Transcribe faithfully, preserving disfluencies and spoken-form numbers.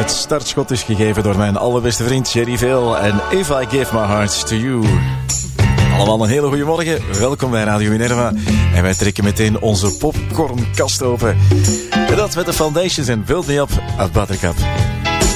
Het startschot is gegeven door mijn allerbeste vriend Jerry Veel en If I Give My Heart To You. Allemaal een hele goede morgen. Welkom bij Radio Minerva. En wij trekken meteen onze popcornkast open. En dat met de Foundations en Build Me Up uit Buttercup.